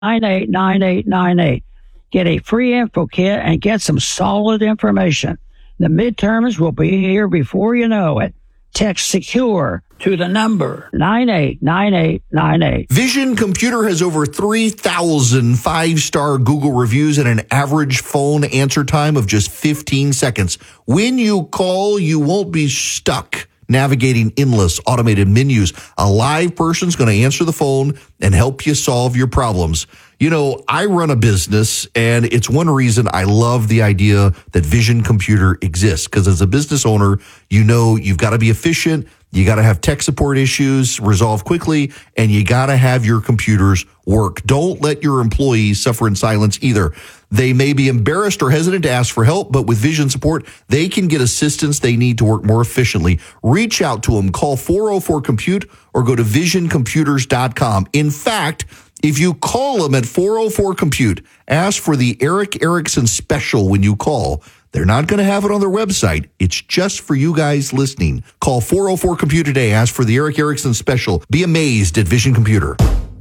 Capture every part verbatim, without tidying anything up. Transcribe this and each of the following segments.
nine eight nine eight nine eight. Get a free info kit and get some solid information. The midterms will be here before you know it. Text SECURE to the number nine eight nine eight nine eight. Vision Computer has over three thousand five-star Google reviews and an average phone answer time of just fifteen seconds. When you call, you won't be stuck navigating endless automated menus. A live person's going to answer the phone and help you solve your problems. You know, I run a business, and it's one reason I love the idea that Vision Computer exists, because as a business owner, you know you've got to be efficient, you got to have tech support issues resolved quickly, and you got to have your computers work. Don't let your employees suffer in silence either. They may be embarrassed or hesitant to ask for help, but with Vision support, they can get assistance they need to work more efficiently. Reach out to them. Call four oh four compute or go to vision computers dot com. In fact, if you call them at four oh four compute, ask for the Eric Erickson special when you call. They're not going to have it on their website. It's just for you guys listening. Call four oh four compute today. Ask for the Eric Erickson special. Be amazed at Vision Computer.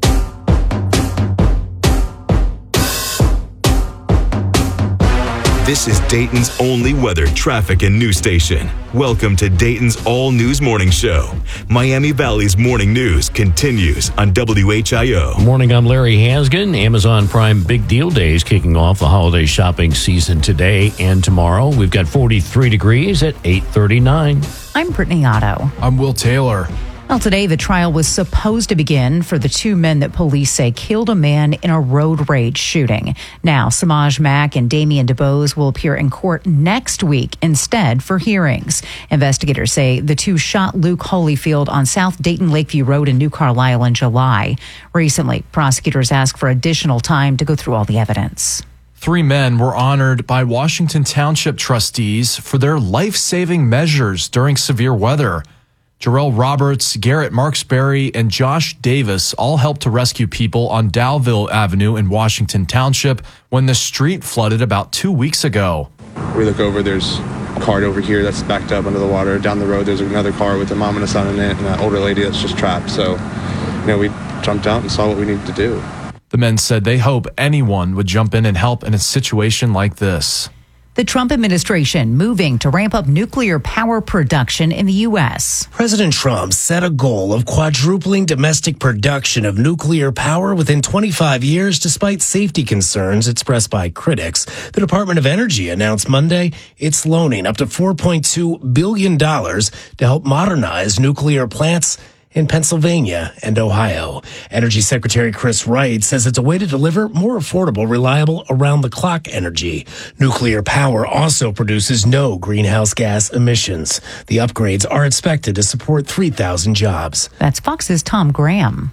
This is Dayton's only weather, traffic, and news station. Welcome to Dayton's All News Morning Show. Miami Valley's morning news continues on W H I O. Morning, I'm Larry Hansgen. Amazon Prime Big Deal Days kicking off the holiday shopping season today and tomorrow. We've got forty-three degrees at eight thirty-nine. I'm Brittany Otto. I'm Will Taylor. Well, today the trial was supposed to begin for the two men that police say killed a man in a road rage shooting. Now, Samaj Mack and Damian DeBose will appear in court next week instead for hearings. Investigators say the two shot Luke Holyfield on South Dayton Lakeview Road in New Carlisle in July. Recently, prosecutors asked for additional time to go through all the evidence. Three men were honored by Washington Township trustees for their life-saving measures during severe weather. Jarrell Roberts, Garrett Marksberry, and Josh Davis all helped to rescue people on Dalville Avenue in Washington Township when the street flooded about two weeks ago. We look over, there's a car over here that's backed up under the water. Down the road, there's another car with a mom and a son in it, and an older lady that's just trapped. So, you know, we jumped out and saw what we needed to do. The men said they hope anyone would jump in and help in a situation like this. The Trump administration moving to ramp up nuclear power production in the U S. President Trump set a goal of quadrupling domestic production of nuclear power within twenty-five years, despite safety concerns expressed by critics. The Department of Energy announced Monday it's loaning up to four point two billion dollars to help modernize nuclear plants in Pennsylvania and Ohio. Energy Secretary Chris Wright says it's a way to deliver more affordable, reliable, around-the-clock energy. Nuclear power also produces no greenhouse gas emissions. The upgrades are expected to support three thousand jobs. That's Fox's Tom Graham.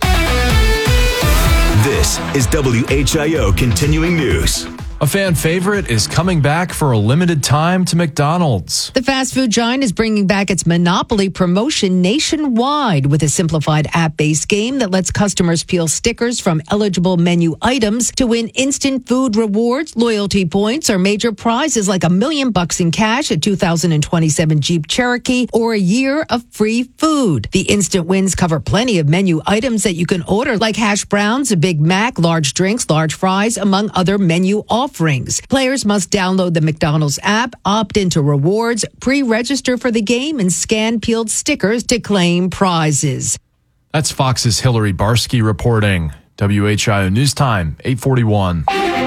This is W H I O Continuing News. A fan favorite is coming back for a limited time to McDonald's. The fast food giant is bringing back its Monopoly promotion nationwide with a simplified app-based game that lets customers peel stickers from eligible menu items to win instant food rewards, loyalty points, or major prizes like a million bucks in cash, a two thousand twenty-seven Jeep Cherokee, or a year of free food. The instant wins cover plenty of menu items that you can order, like hash browns, a Big Mac, large drinks, large fries, among other menu offerings. Offerings. Players must download the McDonald's app, opt into rewards, pre-register for the game, and scan peeled stickers to claim prizes. That's Fox's Hillary Barsky reporting. W H I O News Time, eight forty-one.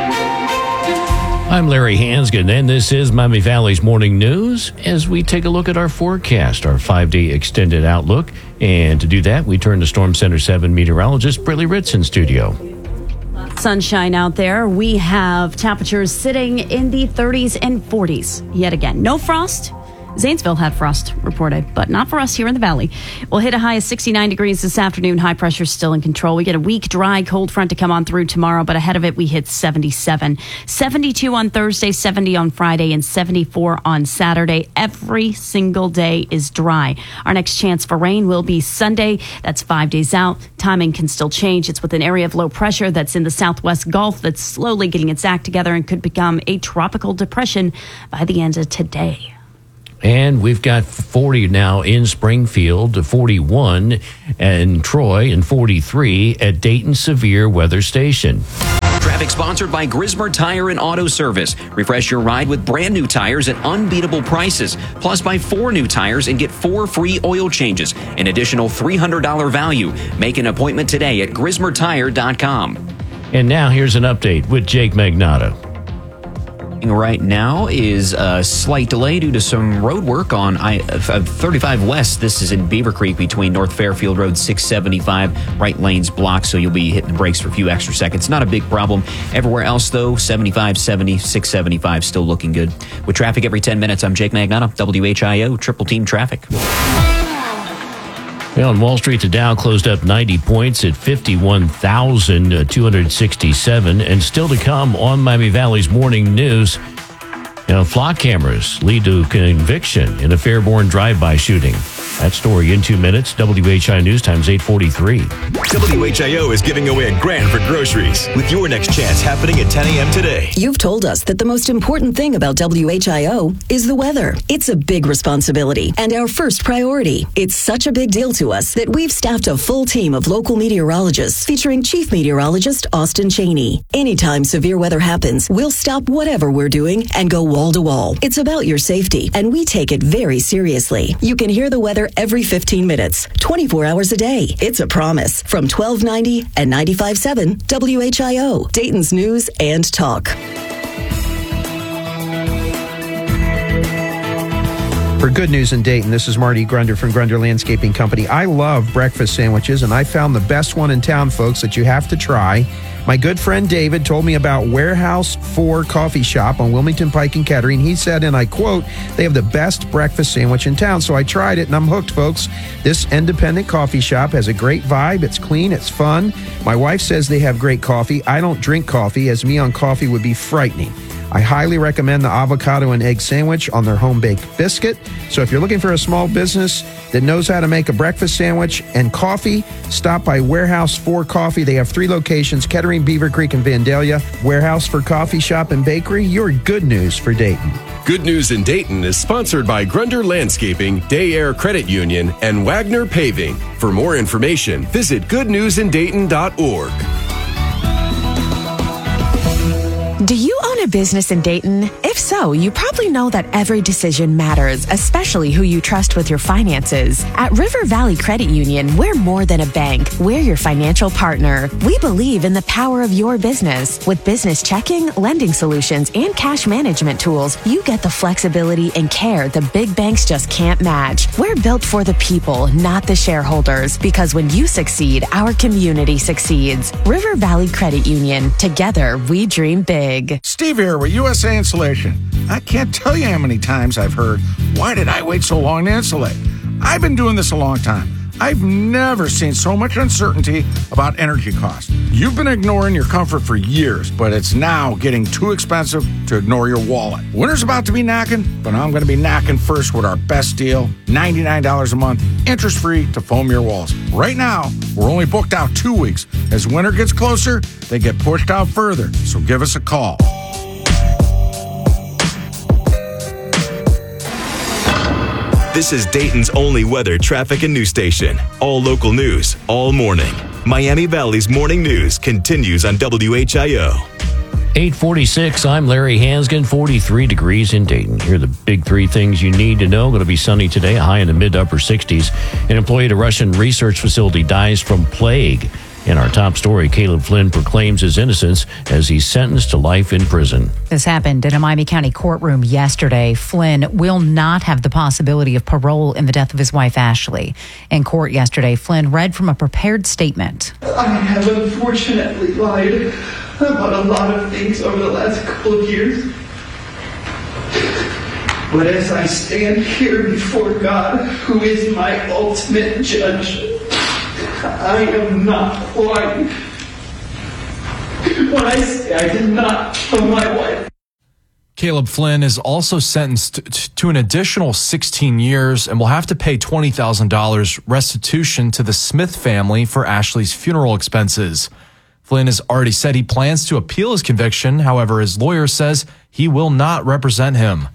I'm Larry Hansgen, and this is Miami Valley's Morning News as we take a look at our forecast, our five-day extended outlook. And to do that, we turn to Storm Center seven meteorologist Brittany Ritz in studio. Sunshine out there. We have temperatures sitting in the thirties and forties yet again. No frost. Zanesville had frost reported, but not for us here in the valley. We'll hit a high of sixty-nine degrees this afternoon. High pressure still in control. We get a weak, dry, cold front to come on through tomorrow, but ahead of it, we hit seventy-seven. seventy-two on Thursday, seventy on Friday, and seventy-four on Saturday. Every single day is dry. Our next chance for rain will be Sunday. That's five days out. Timing can still change. It's with an area of low pressure that's in the southwest Gulf that's slowly getting its act together and could become a tropical depression by the end of today. And we've got forty now in Springfield, forty-one in Troy, and forty-three at Dayton Severe Weather Station. Traffic sponsored by Grismer Tire and Auto Service. Refresh your ride with brand new tires at unbeatable prices. Plus, buy four new tires and get four free oil changes. An additional three hundred dollars value. Make an appointment today at grismer tire dot com. And now here's an update with Jake Magnato. Right now is a slight delay due to some road work on I thirty-five West. This is in Beaver Creek between North Fairfield Road six seventy-five. Right lane's blocked, so you'll be hitting the brakes for a few extra seconds. Not a big problem. Everywhere else, though, seventy-five, seventy, six seventy-five still looking good. With traffic every ten minutes, I'm Jake Magnato, W H I O, Triple Team Traffic. Well, on Wall Street, the Dow closed up ninety points at fifty-one thousand two hundred sixty-seven. And still to come on Miami Valley's Morning News, you know, flock cameras lead to conviction in a Fairborn drive-by shooting. That story in two minutes. W H I O News Times eight forty-three. W H I O is giving away a grand for groceries with your next chance happening at ten a.m. today. You've told us that the most important thing about W H I O is the weather. It's a big responsibility and our first priority. It's such a big deal to us that we've staffed a full team of local meteorologists featuring Chief Meteorologist Austin Cheney. Anytime severe weather happens, we'll stop whatever we're doing and go wall to wall. It's about your safety, and we take it very seriously. You can hear the weather every fifteen minutes, twenty-four hours a day. It's a promise. From twelve ninety and ninety-five point seven W H I O, Dayton's News and Talk. For Good News in Dayton, this is Marty Grunder from Grunder Landscaping Company. I love breakfast sandwiches, and I found the best one in town, folks, that you have to try. My good friend David told me about Warehouse four Coffee Shop on Wilmington Pike and Kettering. He said, and I quote, they have the best breakfast sandwich in town. So I tried it, and I'm hooked, folks. This independent coffee shop has a great vibe. It's clean. It's fun. My wife says they have great coffee. I don't drink coffee, as me on coffee would be frightening. I highly recommend the avocado and egg sandwich on their home-baked biscuit. So if you're looking for a small business that knows how to make a breakfast sandwich and coffee, stop by Warehouse four Coffee. They have three locations, Kettering, Beaver Creek, and Vandalia. Warehouse four Coffee Shop and Bakery, your good news for Dayton. Good News in Dayton is sponsored by Grunder Landscaping, Day Air Credit Union, and Wagner Paving. For more information, visit good news in dayton dot org. Do you own a business in Dayton? If so, you probably know that every decision matters, especially who you trust with your finances. At River Valley Credit Union, we're more than a bank. We're your financial partner. We believe in the power of your business. With business checking, lending solutions, and cash management tools, you get the flexibility and care the big banks just can't match. We're built for the people, not the shareholders, because when you succeed, our community succeeds. River Valley Credit Union. Together, we dream big. Steve here with U S A Insulation. I can't tell you how many times I've heard, why did I wait so long to insulate? I've been doing this a long time. I've never seen so much uncertainty about energy costs. You've been ignoring your comfort for years, but it's now getting too expensive to ignore your wallet. Winter's about to be knocking, but I'm going to be knocking first with our best deal, ninety-nine dollars a month, interest-free to foam your walls. Right now, we're only booked out two weeks. As winter gets closer, they get pushed out further, so give us a call. This is Dayton's only weather, traffic, and news station. All local news, all morning. Miami Valley's Morning News continues on W H I O. eight forty-six, I'm Larry Hansgen, forty-three degrees in Dayton. Here are the big three things you need to know. Going to be sunny today, a high in the mid to upper sixties. An employee at a Russian research facility dies from plague. In our top story, Caleb Flynn proclaims his innocence as he's sentenced to life in prison. This happened in a Miami County courtroom yesterday. Flynn will not have the possibility of parole in the death of his wife, Ashley. In court yesterday, Flynn read from a prepared statement. I have unfortunately lied about a lot of things over the last couple of years. But as I stand here before God, who is my ultimate judge, I am not lying when I say I did not kill my wife. Caleb Flynn is also sentenced to an additional sixteen years and will have to pay twenty thousand dollars restitution to the Smith family for Ashley's funeral expenses. Flynn has already said he plans to appeal his conviction. However, his lawyer says he will not represent him.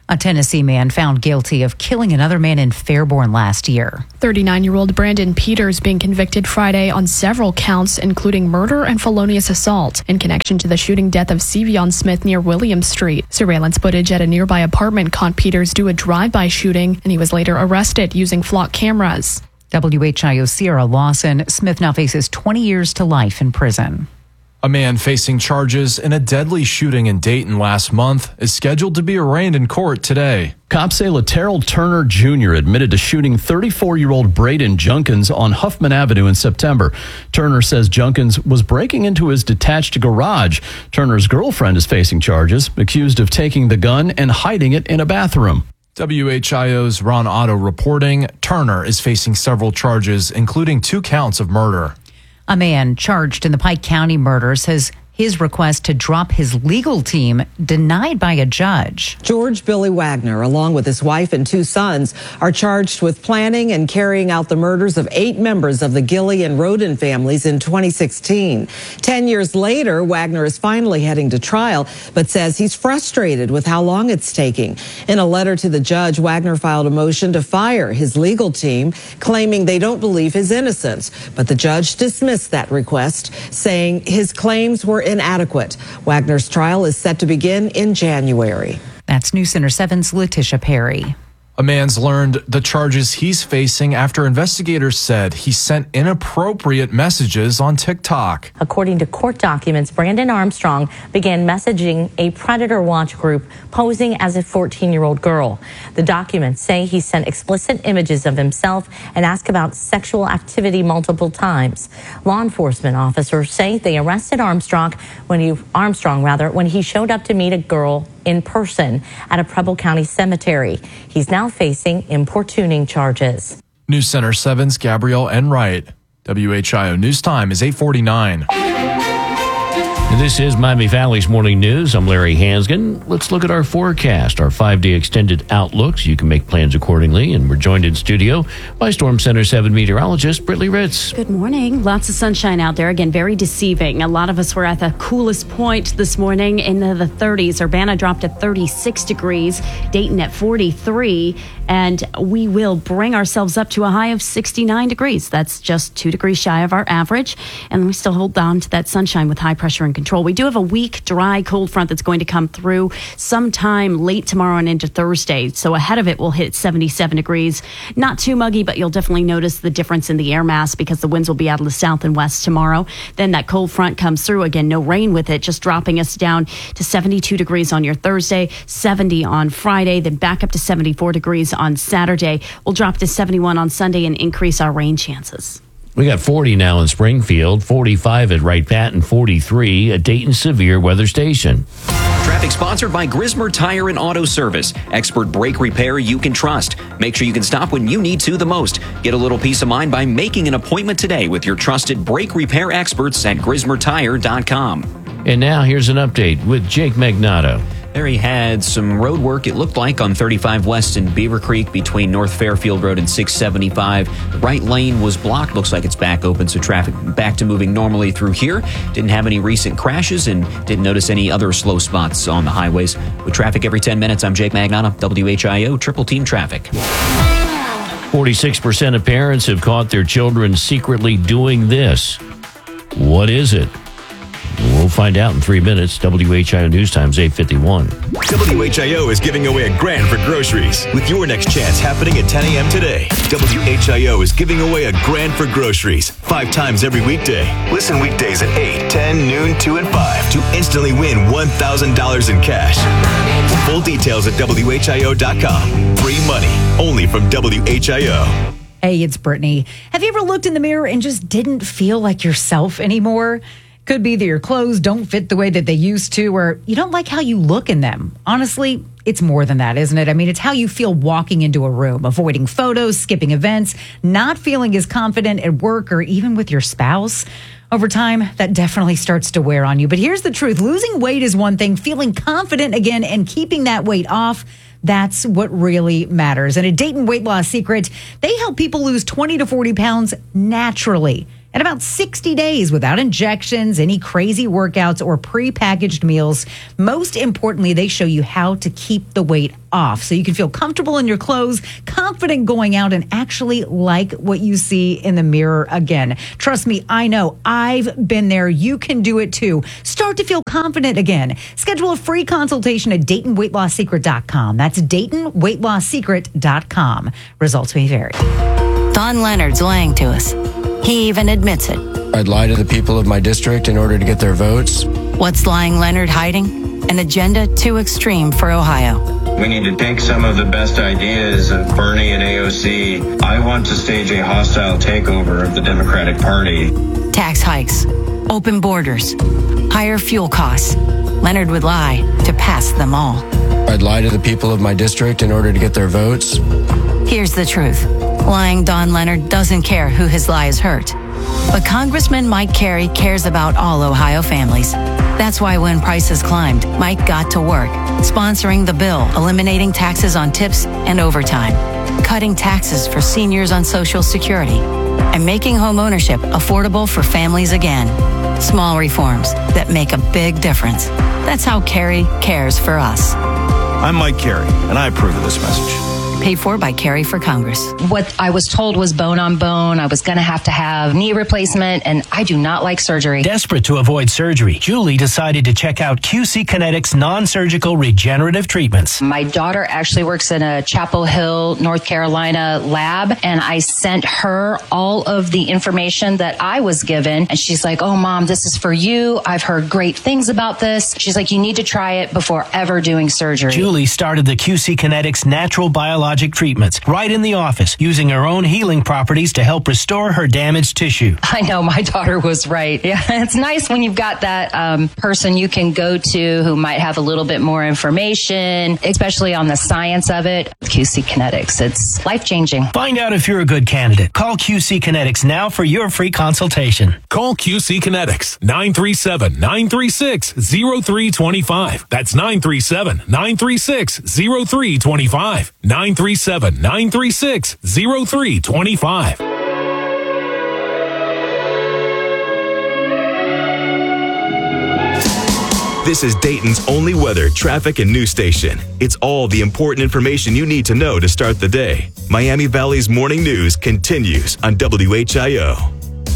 A Tennessee man found guilty of killing another man in Fairborn last year. thirty-nine-year-old Brandon Peters being convicted Friday on several counts, including murder and felonious assault, in connection to the shooting death of Sevion Smith near Williams Street. Surveillance footage at a nearby apartment caught Peters do a drive-by shooting, and he was later arrested using flock cameras. W H I O Sierra Lawson. Smith now faces twenty years to life in prison. A man facing charges in a deadly shooting in Dayton last month is scheduled to be arraigned in court today. Cops say Laterrell Turner Junior admitted to shooting thirty-four-year-old Braden Junkins on Huffman Avenue in September. Turner says Junkins was breaking into his detached garage. Turner's girlfriend is facing charges, accused of taking the gun and hiding it in a bathroom. W H I O's Ron Otto reporting Turner is facing several charges, including two counts of murder. A man charged in the Pike County murder says his request to drop his legal team denied by a judge. George Billy Wagner, along with his wife and two sons, are charged with planning and carrying out the murders of eight members of the Gilley and Roden families in twenty sixteen. Ten years later, Wagner is finally heading to trial, but says he's frustrated with how long it's taking. In a letter to the judge, Wagner filed a motion to fire his legal team, claiming they don't believe his innocence. But the judge dismissed that request, saying his claims were inadequate. Wagner's trial is set to begin in January. That's News Center seven's Letitia Perry. A man's learned the charges he's facing after investigators said he sent inappropriate messages on TikTok. According to court documents, Brandon Armstrong began messaging a Predator Watch group posing as a fourteen-year-old girl. The documents say he sent explicit images of himself and asked about sexual activity multiple times. Law enforcement officers say they arrested Armstrong when he Armstrong rather when he showed up to meet a girl in person at a Preble County cemetery. He's now facing importuning charges. News Center seven's Gabrielle Enright. W H I O News Time is eight forty-nine. This is Miami Valley's Morning News. I'm Larry Hansgen. Let's look at our forecast, our five-day extended outlooks. You can make plans accordingly. And we're joined in studio by Storm Center seven meteorologist Brittany Ritz. Good morning. Lots of sunshine out there. Again, very deceiving. A lot of us were at the coolest point this morning in the, the thirties. Urbana dropped at thirty-six degrees, Dayton at forty-three, and we will bring ourselves up to a high of sixty-nine degrees. That's just two degrees shy of our average, and we still hold on to that sunshine with high pressure and control. We do have a weak, dry, cold front that's going to come through sometime late tomorrow and into Thursday. So ahead of it, we'll hit seventy-seven degrees. Not too muggy, but you'll definitely notice the difference in the air mass because the winds will be out of the south and west tomorrow. Then that cold front comes through. Again, no rain with it, just dropping us down to seventy-two degrees on your Thursday, seventy on Friday, then back up to seventy-four degrees on Saturday. We'll drop to seventy-one on Sunday and increase our rain chances. We got forty now in Springfield, forty-five at Wright Pat, and forty-three at Dayton Severe Weather Station. Traffic sponsored by Grismer Tire and Auto Service. Expert brake repair you can trust. Make sure you can stop when you need to the most. Get a little peace of mind by making an appointment today with your trusted brake repair experts at grismer tire dot com. And now here's an update with Jake Magnato. There he had some road work, it looked like, on thirty-five West in Beaver Creek between North Fairfield Road and six seventy-five. The right lane was blocked. Looks like it's back open, so traffic back to moving normally through here. Didn't have any recent crashes and didn't notice any other slow spots on the highways. With traffic every ten minutes, I'm Jake Magnato, W H I O Triple Team Traffic. forty-six percent of parents have caught their children secretly doing this. What is it? We'll find out in three minutes. W H I O News Time's eight fifty-one. W H I O is giving away a grand for groceries with your next chance happening at ten a.m. today. W H I O is giving away a grand for groceries five times every weekday. Listen weekdays at eight, ten, noon, two, and five to instantly win one thousand dollars in cash. Full details at W H I O dot com. Free money only from W H I O. Hey, it's Brittany. Have you ever looked in the mirror and just didn't feel like yourself anymore? Could be that your clothes don't fit the way that they used to, or you don't like how you look in them. Honestly, it's more than that, isn't it? I mean, it's how you feel walking into a room, avoiding photos, skipping events, not feeling as confident at work or even with your spouse. Over time, that definitely starts to wear on you. But here's the truth. Losing weight is one thing. Feeling confident again and keeping that weight off, that's what really matters. And at Dayton Weight Loss Secret, they help people lose twenty to forty pounds naturally. and about sixty days without injections, any crazy workouts, or prepackaged meals. Most importantly, they show you how to keep the weight off so you can feel comfortable in your clothes, confident going out, and actually like what you see in the mirror again. Trust me, I know. I've been there. You can do it too. Start to feel confident again. Schedule a free consultation at Dayton Weight Loss Secret dot com. That's Dayton Weight Loss Secret dot com. Results may vary. Don Leonard's lying to us. He even admits it. I'd lie to the people of my district in order to get their votes. What's lying Leonard hiding? An agenda too extreme for Ohio. We need to take some of the best ideas of Bernie and A O C. I want to stage a hostile takeover of the Democratic Party. Tax hikes, open borders, higher fuel costs. Leonard would lie to pass them all. I'd lie to the people of my district in order to get their votes. Here's the truth. Lying Don Leonard doesn't care who his lies hurt. But Congressman Mike Carey cares about all Ohio families. That's why when prices climbed, Mike got to work, sponsoring the bill, eliminating taxes on tips and overtime, cutting taxes for seniors on Social Security, and making home ownership affordable for families again. Small reforms that make a big difference. That's how Carey cares for us. I'm Mike Carey, and I approve of this message. Paid for by Carey for Congress. What I was told was bone on bone. I was going to have to have knee replacement, and I do not like surgery. Desperate to avoid surgery, Julie decided to check out Q C Kinetics non-surgical regenerative treatments. My daughter actually works in a Chapel Hill, North Carolina lab, and I sent her all of the information that I was given, and she's like, oh, Mom, this is for you. I've heard great things about this. She's like, you need to try it before ever doing surgery. Julie started the Q C Kinetics natural biologic treatments right in the office, using her own healing properties to help restore her damaged tissue. I know, my daughter was right. Yeah, it's nice when you've got that um, person you can go to who might have a little bit more information, especially on the science of it. Q C Kinetics, it's life-changing. Find out if you're a good candidate. Call Q C Kinetics now for your free consultation. Call Q C Kinetics, nine three seven, nine three six, zero three two five. That's nine three seven, nine three six, zero three two five. nine three seven, nine three six, zero three two five. This is Dayton's only weather, traffic, and news station. It's all the important information you need to know to start the day. Miami Valley's morning news continues on W H I O.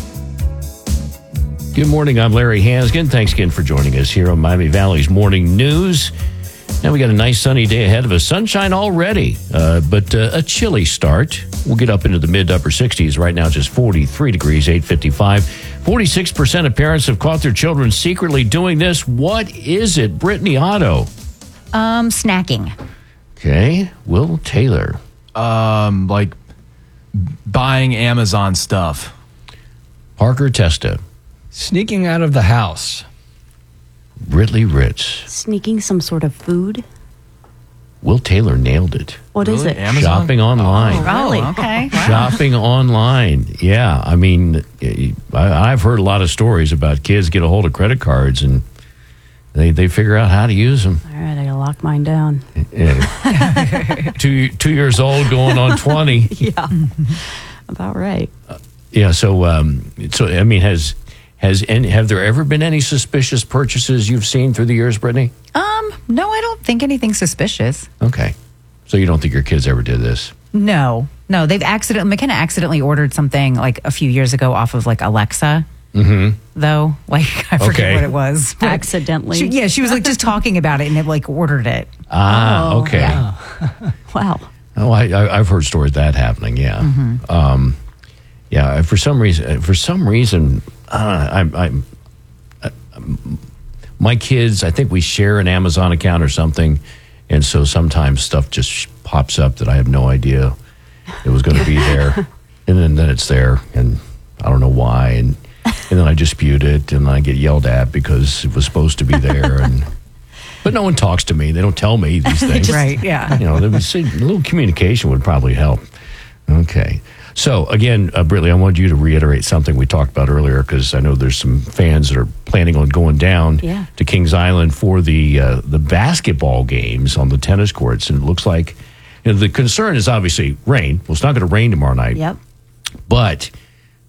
Good morning. I'm Larry Hansgen. Thanks again for joining us here on Miami Valley's morning news. Now we got a nice sunny day ahead of us. Sunshine already, uh, but uh, a chilly start. We'll get up into the mid to upper sixties. Right now, just forty-three degrees, eight fifty-five. forty-six percent of parents have caught their children secretly doing this. What is it, Brittany Otto? Um, snacking. Okay. Will Taylor. Um, like buying Amazon stuff. Parker Testa. Sneaking out of the house. Ridley Ritz. Sneaking some sort of food. Will Taylor nailed it. What is it? Amazon? Shopping online. Oh, really? Okay. Wow. Shopping online. Yeah. I mean, I, I've heard a lot of stories about kids get a hold of credit cards and they, they figure out how to use them. All right, I gotta lock mine down. Yeah. two, two years old going on twenty. Yeah. About right. Uh, yeah. So, um, so I mean, has... Has any, have there ever been any suspicious purchases you've seen through the years, Brittany? Um, no, I don't think anything suspicious. Okay. So you don't think your kids ever did this? No, no. They've accidentally, McKenna accidentally ordered something like a few years ago off of like Alexa. Mm-hmm. Though, like, I forget Okay. what it was. But Accidentally. she- yeah, she was like just talking about it and it like ordered it. Ah, Oh, okay. yeah. Wow. Oh, I, I, I've heard stories of that happening. Yeah. Mhm. Um, yeah. For some reason, for some reason, uh, I'm, I'm, uh, my kids. I think we share an Amazon account or something, and so sometimes stuff just pops up that I have no idea it was going to be there, and then, then it's there, and I don't know why, and and then I dispute it, and I get yelled at because it was supposed to be there, and. But no one talks to me. They don't tell me these things. Right, yeah. You know, there was, a little communication would probably help. Okay. So, again, uh, Brittany, I wanted you to reiterate something we talked about earlier because I know there's some fans that are planning on going down Yeah. to Kings Island for the uh, the basketball games on the tennis courts. And it looks like you know, the concern is obviously rain. Well, it's not going to rain tomorrow night. Yep. But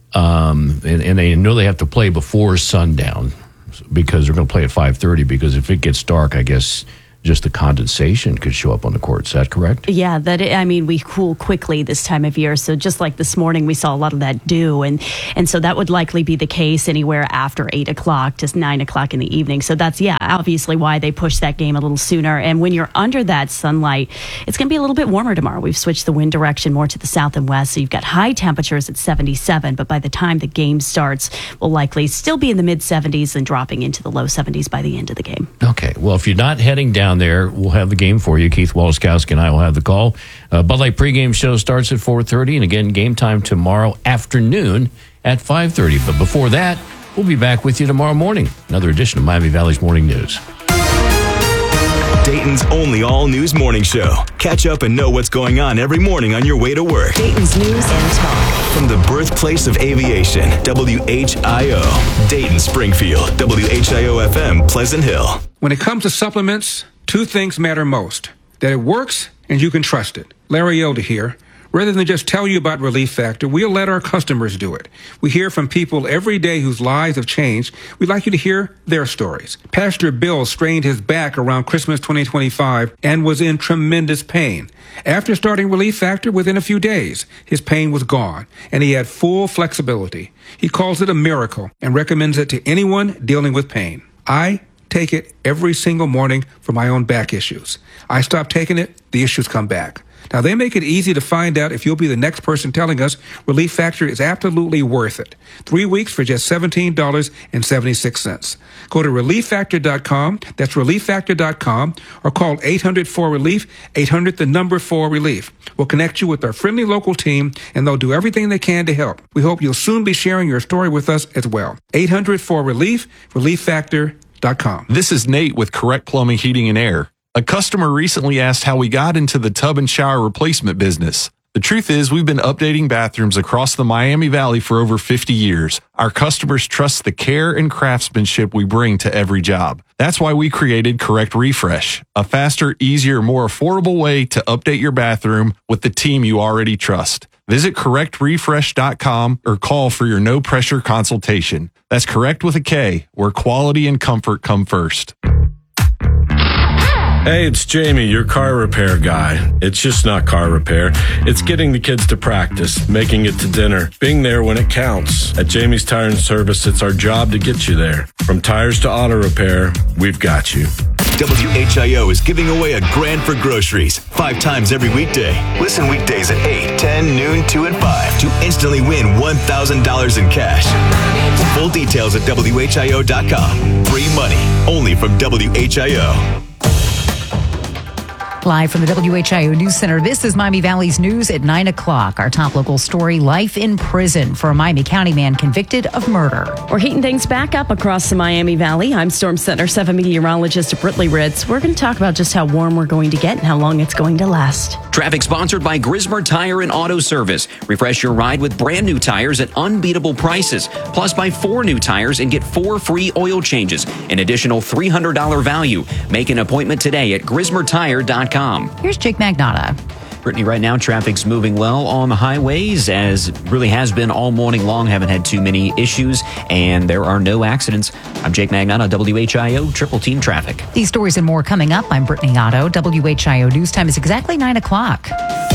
Um, and, and they know they have to play before sundown because they're going to play at five thirty, because if it gets dark, I guess just the condensation could show up on the court. Is that correct? Yeah, that I mean, we cool quickly this time of year. So just like this morning, we saw a lot of that dew. And, and so that would likely be the case anywhere after eight o'clock to nine o'clock in the evening. So that's, yeah, obviously why they pushed that game a little sooner. And when you're under that sunlight, it's going to be a little bit warmer tomorrow. We've switched the wind direction more to the south and west. So you've got high temperatures at seventy-seven. But by the time the game starts, we'll likely still be in the mid seventies and dropping into the low seventies by the end of the game. Okay. Well, if you're not heading down there, we'll have the game for you. Keith Woloskowski and I will have the call. Uh, Bud Light pregame show starts at four thirty, and again, game time tomorrow afternoon at five thirty. But before that, we'll be back with you tomorrow morning. Another edition of Miami Valley's Morning News. Dayton's only all-news morning show. Catch up and know what's going on every morning on your way to work. Dayton's News and Talk. From the birthplace of aviation, W H I O. Dayton, Springfield, W H I O F M, Pleasant Hill. When it comes to supplements, two things matter most: that it works and you can trust it. Larry Elder here. Rather than just tell you about Relief Factor, we'll let our customers do it. We hear from people every day whose lives have changed. We'd like you to hear their stories. Pastor Bill strained his back around Christmas twenty twenty-five and was in tremendous pain. After starting Relief Factor, within a few days, his pain was gone, and he had full flexibility. He calls it a miracle and recommends it to anyone dealing with pain. I take it every single morning for my own back issues. I stop taking it, the issues come back. Now, they make it easy to find out if you'll be the next person telling us Relief Factor is absolutely worth it. Three weeks for just seventeen dollars and seventy-six cents. Go to relief factor dot com, that's relief factor dot com, or call eight hundred four relief, eight hundred the number four relief. We'll connect you with our friendly local team, and they'll do everything they can to help. We hope you'll soon be sharing your story with us as well. eight hundred four relief, relief factor dot com. This is Nate with Correct Plumbing, Heating, and Air. A customer recently asked how we got into the tub and shower replacement business. The truth is, we've been updating bathrooms across the Miami Valley for over fifty years. Our customers trust the care and craftsmanship we bring to every job. That's why we created Correct Refresh, a faster, easier, more affordable way to update your bathroom with the team you already trust. Visit correct refresh dot com or call for your no-pressure consultation. That's Correct with a K, where quality and comfort come first. Hey, it's Jamie, your car repair guy. It's just not car repair. It's getting the kids to practice, making it to dinner, being there when it counts. At Jamie's Tire and Service, it's our job to get you there. From tires to auto repair, we've got you. W H I O is giving away a grand for groceries five times every weekday. Listen weekdays at eight, ten, noon, two, and five to instantly win one thousand dollars in cash. Full details at W H I O dot com. Free money, only from W H I O. Live from the W H I O News Center, this is Miami Valley's News at nine o'clock. Our top local story, life in prison for a Miami County man convicted of murder. We're heating things back up across the Miami Valley. I'm Storm Center seven meteorologist Britley Ritz. We're going to talk about just how warm we're going to get and how long it's going to last. Traffic sponsored by Grismer Tire and Auto Service. Refresh your ride with brand new tires at unbeatable prices. Plus, buy four new tires and get four free oil changes. An additional three hundred dollars value. Make an appointment today at grismer tire dot com. Here's Jake Magnotta. Brittany, right now, traffic's moving well on the highways, as it really has been all morning long. Haven't had too many issues, and there are no accidents. I'm Jake Magnotta, W H I O Triple Team Traffic. These stories and more coming up. I'm Brittany Otto. W H I O News Time is exactly nine o'clock.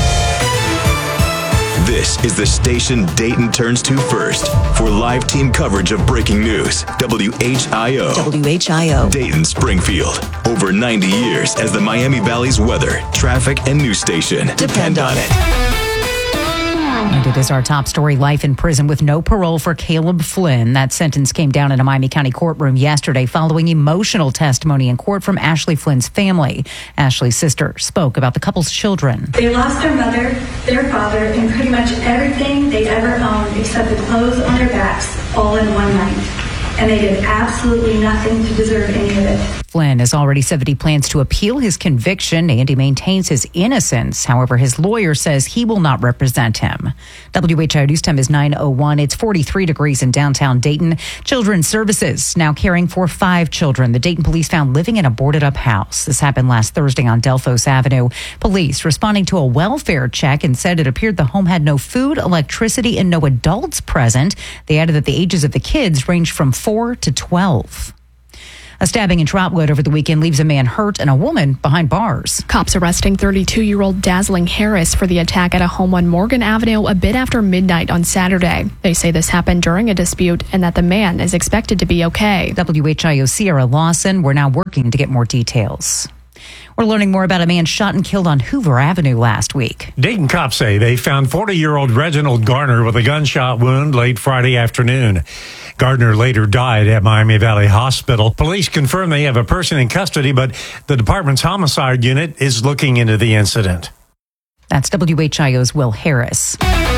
This is the station Dayton turns to first for live team coverage of breaking news. W H I O. W H I O. Dayton, Springfield. Over ninety years as the Miami Valley's weather, traffic, and news station. Depend on it. And it is our top story, life in prison with no parole for Caleb Flynn. That sentence came down in a Miami County courtroom yesterday following emotional testimony in court from Ashley Flynn's family. Ashley's sister spoke about the couple's children. They lost their mother, their father, and pretty much everything they'd ever owned except the clothes on their backs all in one night. and they did absolutely nothing to deserve any of it. Flynn has already said that he plans to appeal his conviction and he maintains his innocence. However, his lawyer says he will not represent him. W H I O News Time is nine oh one. It's forty-three degrees in downtown Dayton. Children's Services now caring for five children the Dayton police found living in a boarded up house. This happened last Thursday on Delphos Avenue. Police responding to a welfare check and said it appeared the home had no food, electricity, and no adults present. They added that the ages of the kids ranged from four to twelve. A stabbing in Trotwood over the weekend leaves a man hurt and a woman behind bars. Cops arresting thirty-two-year-old Dazzling Harris for the attack at a home on Morgan Avenue a bit after midnight on Saturday. They say this happened during a dispute and that the man is expected to be okay. W H I O Sierra Lawson, we're now working to get more details. We're learning more about a man shot and killed on Hoover Avenue last week. Dayton cops say they found forty-year-old Reginald Gardner with a gunshot wound late Friday afternoon. Gardner later died at Miami Valley Hospital. Police confirm they have a person in custody, but the department's homicide unit is looking into the incident. That's W H I O's Will Harris.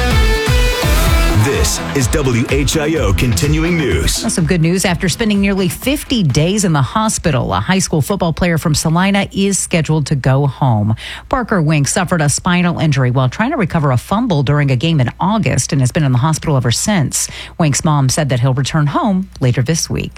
This is W H I O Continuing News. Some good news. After spending nearly fifty days in the hospital, a high school football player from Salina is scheduled to go home. Parker Wink suffered a spinal injury while trying to recover a fumble during a game in August and has been in the hospital ever since. Wink's mom said that he'll return home later this week.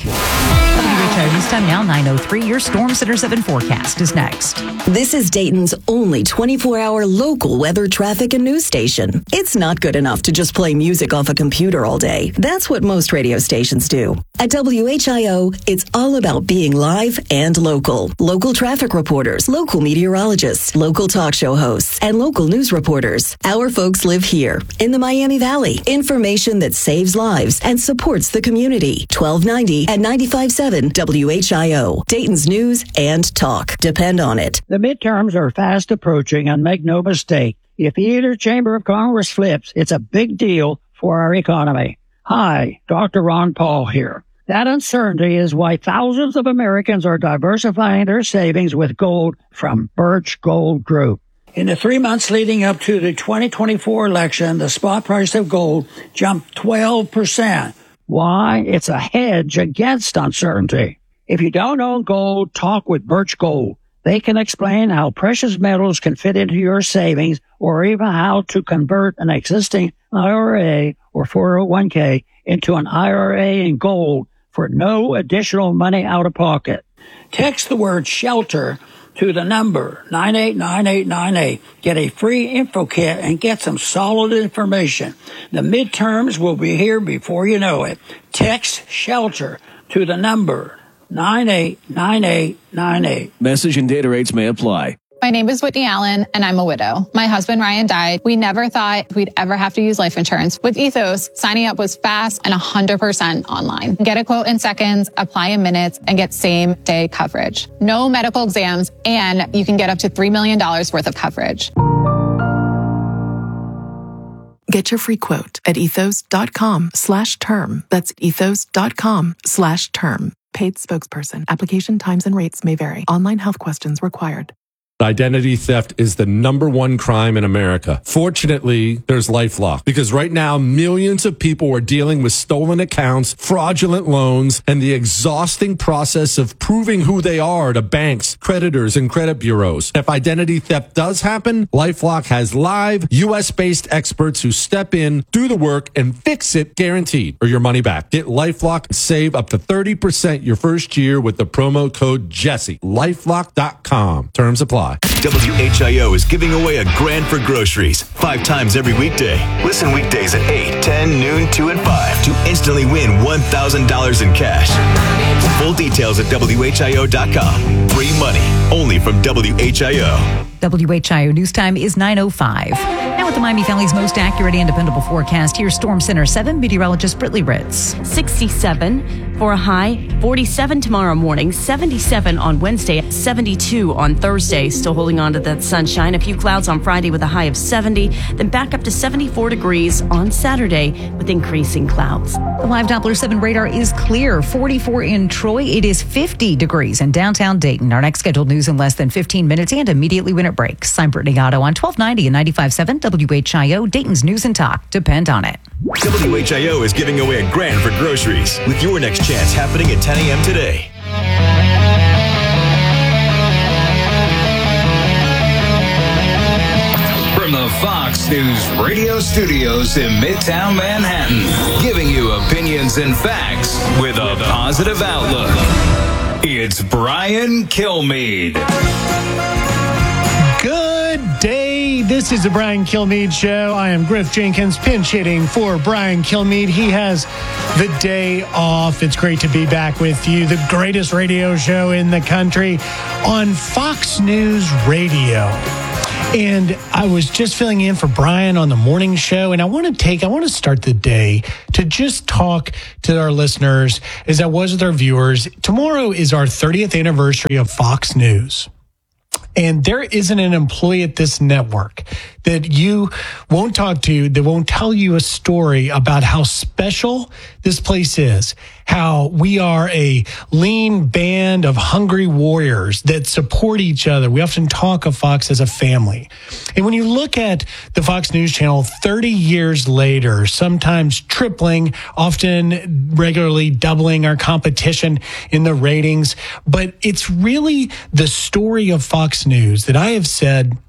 W H I O News Time now, nine oh three. Your Storm Center seven forecast is next. This is Dayton's only twenty-four hour local weather, traffic, and news station. It's not good enough to just play music off a computer all day. That's what most radio stations do. At W H I O, it's all about being live and local. Local traffic reporters, local meteorologists, local talk show hosts, and local news reporters. Our folks live here in the Miami Valley. Information that saves lives and supports the community. twelve ninety at ninety-five point seven W H I O. Dayton's news and talk. Depend on it. The midterms are fast approaching, and make no mistake, if either chamber of Congress flips, it's a big deal for our economy. Hi, Doctor Ron Paul here. That uncertainty is why thousands of Americans are diversifying their savings with gold from Birch Gold Group. In the three months leading up to the twenty twenty-four election, the spot price of gold jumped twelve percent. Why? It's a hedge against uncertainty. If you don't own gold, talk with Birch Gold. They can explain how precious metals can fit into your savings or even how to convert an existing I R A or four oh one k into an I R A in gold for no additional money out of pocket. Text the word SHELTER to the number nine eight nine eight nine eight. Get a free info kit and get some solid information. The midterms will be here before you know it. Text SHELTER to the number nine eight nine eight nine eight. Message and data rates may apply. My name is Whitney Allen, and I'm a widow. My husband, Ryan, died. We never thought we'd ever have to use life insurance. With Ethos, signing up was fast and one hundred percent online. Get a quote in seconds, apply in minutes, and get same-day coverage. No medical exams, and you can get up to three million dollars worth of coverage. Get your free quote at ethos.com slash term. That's ethos.com slash term. Paid spokesperson. Application times and rates may vary. Online health questions required. Identity theft is the number one crime in America. Fortunately, there's LifeLock, because right now millions of people are dealing with stolen accounts, fraudulent loans, and the exhausting process of proving who they are to banks, creditors, and credit bureaus. If identity theft does happen, LifeLock has live U S-based experts who step in, do the work, and fix it guaranteed, or your money back. Get LifeLock and save up to thirty percent your first year with the promo code Jesse. LifeLock dot com. Terms apply. W H I O is giving away a grand for groceries five times every weekday. Listen weekdays at eight, ten, noon, two, and five to instantly win one thousand dollars in cash. Full details at W H I O dot com. Free money only from W H I O. W H I O News Time is nine oh five. Now with the Miami Valley's most accurate and dependable forecast, here's Storm Center seven meteorologist Brittany Ritz. sixty-seven for a high, forty-seven tomorrow morning, seventy-seven on Wednesday, seventy-two on Thursday. Still holding on to that sunshine. A few clouds on Friday with a high of seventy, then back up to seventy-four degrees on Saturday with increasing clouds. The live Doppler seven radar is clear. forty-four in Troy. It is fifty degrees in downtown Dayton. Our next scheduled news in less than fifteen minutes and immediately when it breaks. I'm Brittany Otto on twelve ninety and ninety-five point seven W W H I O, Dayton's News and Talk. Depend on it. W H I O is giving away a grand for groceries with your next chance happening at ten a.m. today. From the Fox News radio studios in Midtown Manhattan, giving you opinions and facts with a positive outlook. It's Brian Kilmeade. Good day. This is the Brian Kilmeade Show. I am Griff Jenkins, pinch hitting for Brian Kilmeade. He has the day off. It's great to be back with you. The greatest radio show in the country on Fox News Radio. And I was just filling in for Brian on the morning show, and I want to take, I want to start the day to just talk to our listeners as I was with our viewers. Tomorrow is our thirtieth anniversary of Fox News. And there isn't an employee at this network that you won't talk to, that won't tell you a story about how special this place is, how we are a lean band of hungry warriors that support each other. We often talk of Fox as a family. And when you look at the Fox News Channel thirty years later, sometimes tripling, often regularly doubling our competition in the ratings, but it's really the story of Fox News that I have said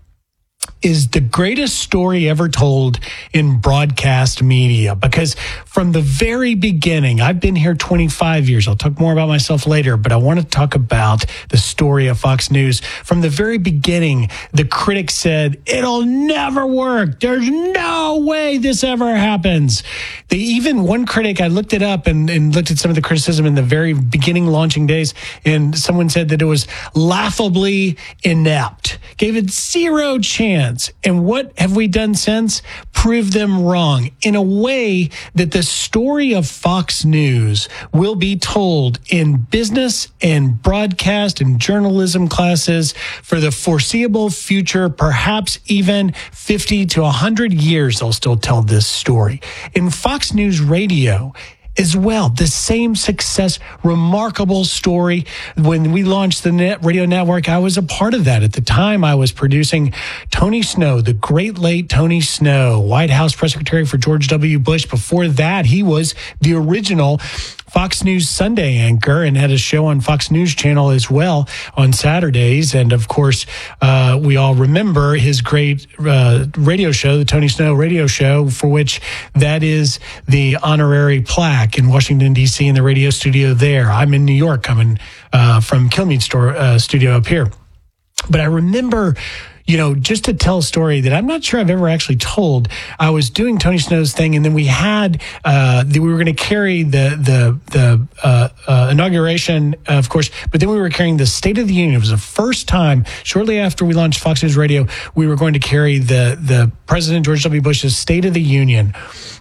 is the greatest story ever told in broadcast media, because from the very beginning, I've been here twenty-five years. I'll talk more about myself later, but I want to talk about the story of Fox News. From the very beginning, the critics said, it'll never work. There's no way this ever happens. They even, one critic, I looked it up and, and looked at some of the criticism in the very beginning launching days, and someone said that it was laughably inept, gave it zero chance. And what have we done since? Prove them wrong in a way that the story of Fox News will be told in business and broadcast and journalism classes for the foreseeable future, perhaps even fifty to one hundred years, they'll still tell this story. In Fox News Radio as well, the same success, remarkable story. When we launched the net radio network, I was a part of that. At the time, I was producing Tony Snow, the great late Tony Snow, White House press secretary for George W. Bush. Before that, he was the original Fox News Sunday anchor and had a show on Fox News Channel as well on Saturdays. And of course, uh, we all remember his great uh, radio show, the Tony Snow radio show, for which that is the honorary plaque in Washington, D C in the radio studio there. I'm in New York, coming uh, from Kilmeade store, uh, studio up here. But I remember, you know, just to tell a story that I'm not sure I've ever actually told. I was doing Tony Snow's thing, and then we had uh, the, we were going to carry the the the uh, uh, inauguration, of course, but then we were carrying the State of the Union. It was the first time, shortly after we launched Fox News Radio, we were going to carry the the President George W. Bush's State of the Union.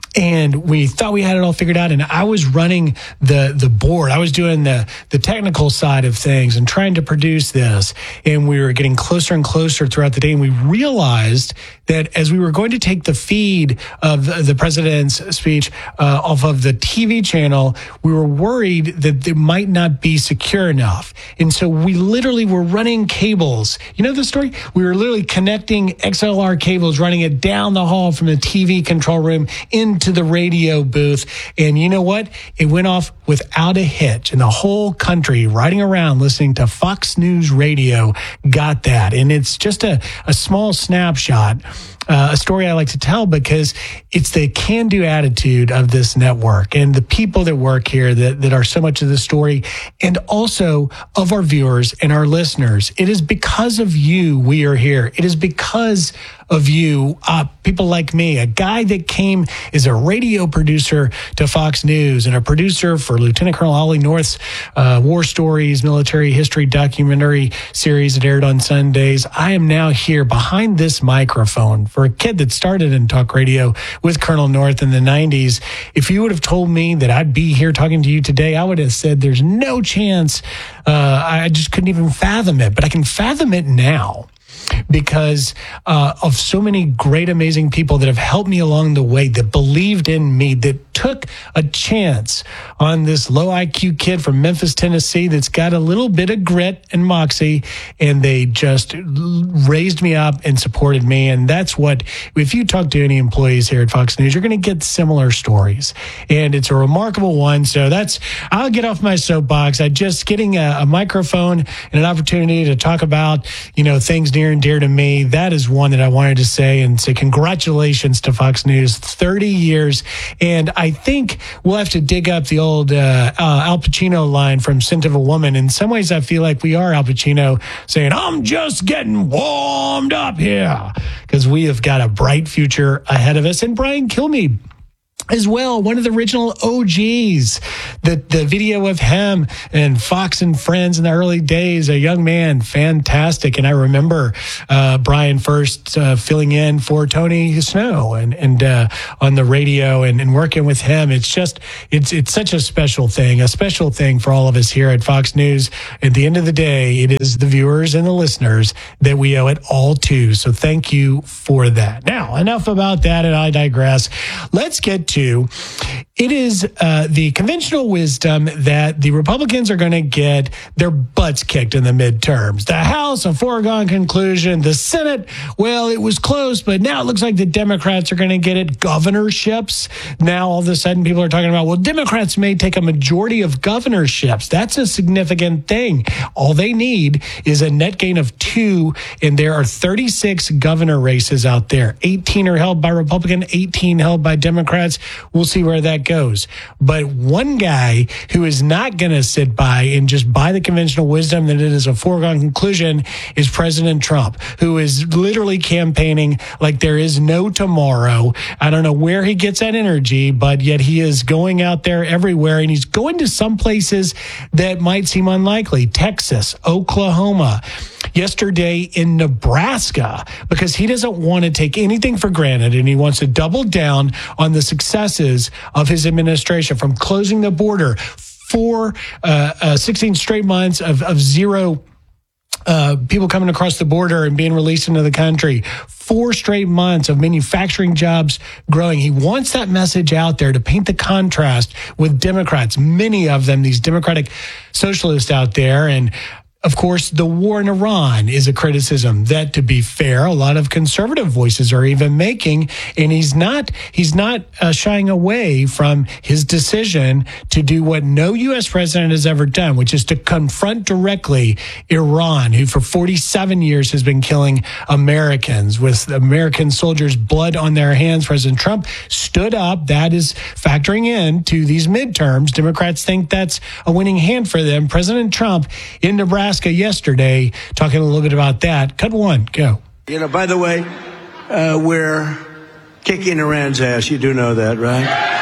And we thought we had it all figured out. And I was running the the board. I was doing the, the technical side of things and trying to produce this. And we were getting closer and closer throughout the day. And we realized that as we were going to take the feed of the, the president's speech uh, off of the T V channel, we were worried that it might not be secure enough. And so we literally were running cables. You know the story? We were literally connecting X L R cables, running it down the hall from the T V control room into the radio booth. And you know what? It went off without a hitch. And the whole country riding around listening to Fox News Radio got that. And it's just a, a small snapshot. Uh, a story I like to tell because it's the can-do attitude of this network and the people that work here that, that are so much of the story, and also of our viewers and our listeners. It is because of you we are here. It is because of you, uh, people like me, a guy that came as a radio producer to Fox News and a producer for Lieutenant Colonel Ollie North's uh, War Stories, military history documentary series that aired on Sundays. I am now here behind this microphone for a kid that started in talk radio with Colonel North in the nineties. If you would have told me that I'd be here talking to you today, I would have said there's no chance. Uh, I just couldn't even fathom it, but I can fathom it now. because uh, of so many great, amazing people that have helped me along the way, that believed in me, that took a chance on this low I Q kid from Memphis, Tennessee, that's got a little bit of grit and moxie, and they just raised me up and supported me. And that's what, if you talk to any employees here at Fox News, you're going to get similar stories. And it's a remarkable one. So that's, I'll get off my soapbox. I just getting a, a microphone and an opportunity to talk about, you know, things near and dear to me. That is one that I wanted to say and say congratulations to Fox News, thirty years. And I think we'll have to dig up the old uh, uh, Al Pacino line from Scent of a Woman. In some ways, I feel like we are Al Pacino saying, I'm just getting warmed up here, because we have got a bright future ahead of us. And Brian Kilmeade as well, one of the original O Gs. The the video of him and Fox and Friends in the early days, a young man, fantastic. And I remember uh, Brian first uh, filling in for Tony Snow and and uh, on the radio and, and working with him. It's just it's it's such a special thing, a special thing for all of us here at Fox News. At the end of the day, it is the viewers and the listeners that we owe it all to. So thank you for that. Now, enough about that, and I digress. Let's get to it is uh, the conventional wisdom that the Republicans are going to get their butts kicked in the midterms. The House, a foregone conclusion. The Senate, well, it was close, but now it looks like the Democrats are going to get it. Governorships, now all of a sudden people are talking about, well, Democrats may take a majority of governorships. That's a significant thing. All they need is a net gain of two, and there are thirty-six governor races out there. eighteen are held by Republican, eighteen held by Democrats. We'll see where that goes. But one guy who is not going to sit by and just buy the conventional wisdom that it is a foregone conclusion is President Trump, who is literally campaigning like there is no tomorrow. I don't know where he gets that energy, but yet he is going out there everywhere, and he's going to some places that might seem unlikely. Texas, Oklahoma, yesterday in Nebraska, because he doesn't want to take anything for granted, and he wants to double down on the successes of his administration, from closing the border for uh, uh, sixteen straight months of, of zero uh, people coming across the border and being released into the country, four straight months of manufacturing jobs growing. He wants that message out there to paint the contrast with Democrats, many of them, these Democratic socialists out there. And of course, the war in Iran is a criticism that, to be fair, a lot of conservative voices are even making, and he's not he's not uh, shying away from his decision to do what no U S president has ever done, which is to confront directly Iran, who for forty-seven years has been killing Americans with American soldiers' blood on their hands. President Trump stood up. That is factoring in to these midterms. Democrats think that's a winning hand for them. President Trump in Nebraska yesterday, talking a little bit about that. Cut one, go. You know, by the way, uh, we're kicking Iran's ass. You do know that, right?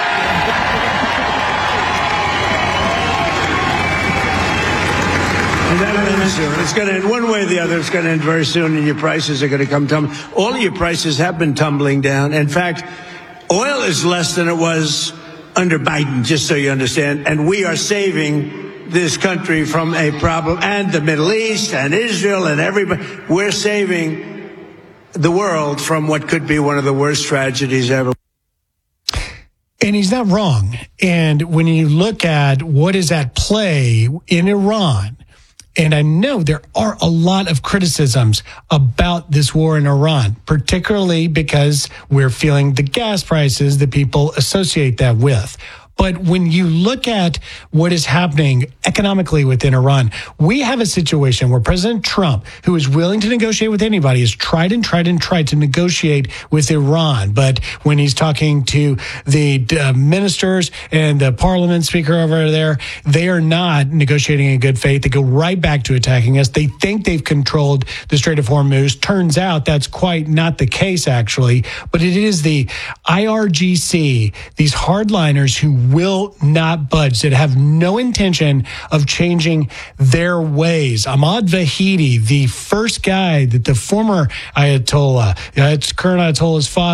And that'll end soon. It's going to end one way or the other. It's going to end very soon, and your prices are going to come tumbling. All of your prices have been tumbling down. In fact, oil is less than it was under Biden, just so you understand. And we are saving this country from a problem, and the Middle East and Israel and everybody. We're saving the world from what could be one of the worst tragedies ever. And he's not wrong. And when you look at what is at play in Iran, and I know there are a lot of criticisms about this war in Iran, particularly because we're feeling the gas prices that people associate that with. But when you look at what is happening economically within Iran, we have a situation where President Trump, who is willing to negotiate with anybody, has tried and tried and tried to negotiate with Iran. But when he's talking to the uh, ministers and the parliament speaker over there, they are not negotiating in good faith. They go right back to attacking us. They think they've controlled the Strait of Hormuz. Turns out that's quite not the case, actually. But it is the I R G C, these hardliners who will not budge, that have no intention of changing their ways. Ahmad Vahidi, the first guy that the former Ayatollah, it's current Ayatollah's father,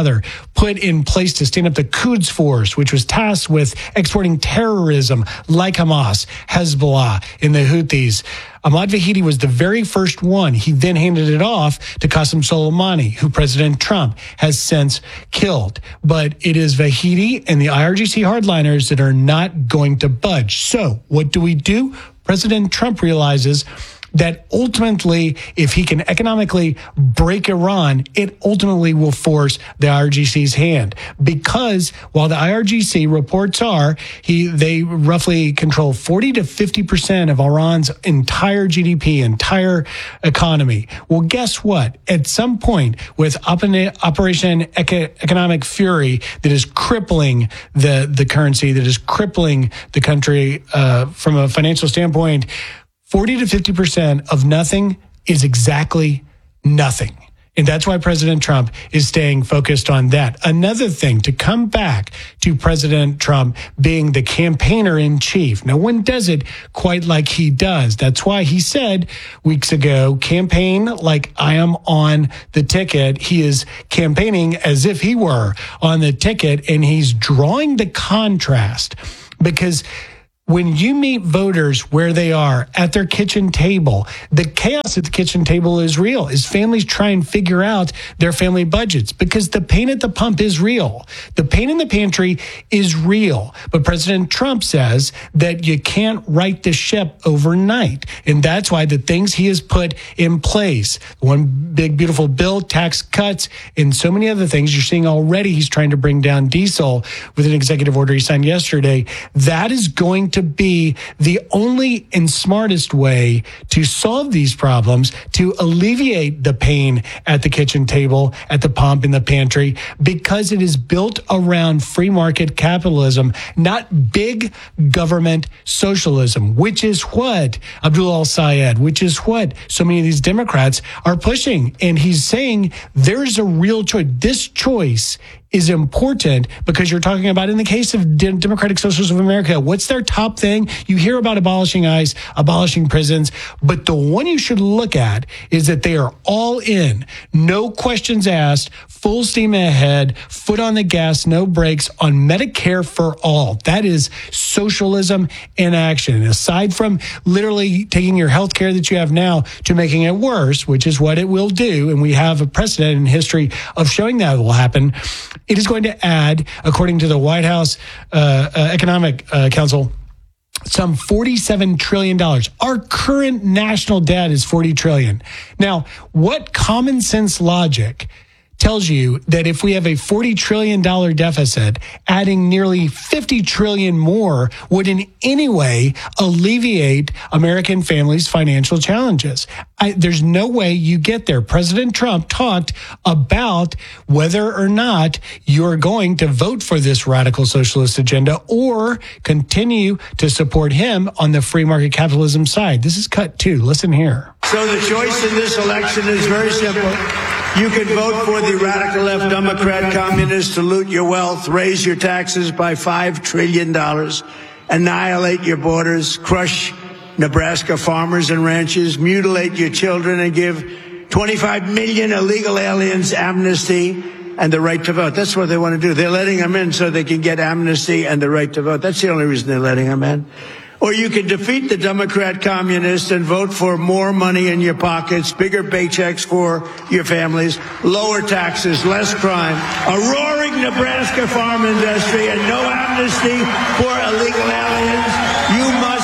put in place to stand up the Quds Force, which was tasked with exporting terrorism like Hamas, Hezbollah, and the Houthis. Ahmad Vahidi was the very first one. He then handed it off to Qasem Soleimani, who President Trump has since killed. But it is Vahidi and the I R G C hardliners that are not going to budge. So what do we do? President Trump realizes that ultimately, if he can economically break Iran, it ultimately will force the I R G C's hand. Because while the I R G C reports are, he they roughly control forty to fifty percent of Iran's entire G D P, entire economy. Well, guess what? At some point, with Operation Economic Fury that is crippling the, the currency, that is crippling the country uh, from a financial standpoint, forty to fifty percent of nothing is exactly nothing. And that's why President Trump is staying focused on that. Another thing, to come back to President Trump being the campaigner in chief. No one does it quite like he does. That's why he said weeks ago, campaign like I am on the ticket. He is campaigning as if he were on the ticket, and he's drawing the contrast because when you meet voters where they are at their kitchen table, the chaos at the kitchen table is real as families try and figure out their family budgets, because the pain at the pump is real. The pain in the pantry is real. But President Trump says that you can't right the ship overnight. And that's why the things he has put in place, one big, beautiful bill, tax cuts, and so many other things you're seeing already, he's trying to bring down diesel with an executive order he signed yesterday. That is going to be the only and smartest way to solve these problems, to alleviate the pain at the kitchen table, at the pump, in the pantry, because it is built around free market capitalism, not big government socialism, which is what Abdul al-Sayed, which is what so many of these Democrats are pushing. And he's saying there's a real choice. This choice is important because you're talking about, in the case of Democratic Socialists of America, what's their top thing? You hear about abolishing ICE, abolishing prisons, but the one you should look at is that they are all in, no questions asked, full steam ahead, foot on the gas, no brakes on Medicare for all. That is socialism in action. And aside from literally taking your health care that you have now to making it worse, which is what it will do, and we have a precedent in history of showing that will happen, it is going to add, according to the White House uh, uh, Economic uh, Council, some forty-seven trillion dollars. Our current national debt is forty trillion dollars. Now, what common sense logic tells you that if we have a forty trillion dollars deficit, adding nearly fifty trillion dollars more would in any way alleviate American families' financial challenges? I, there's no way you get there. President Trump talked about whether or not you're going to vote for this radical socialist agenda or continue to support him on the free market capitalism side. This is cut two. Listen here. So the choice in this election is very simple. You can vote for the radical left Democrat communists to loot your wealth, raise your taxes by five trillion dollars, annihilate your borders, crush Nebraska farmers and ranchers, mutilate your children, and give twenty-five million illegal aliens amnesty and the right to vote. That's what they want to do. They're letting them in so they can get amnesty and the right to vote. That's the only reason they're letting them in. Or you can defeat the Democrat communists and vote for more money in your pockets, bigger paychecks for your families, lower taxes, less crime, a roaring Nebraska farm industry, and no amnesty for illegal aliens. You must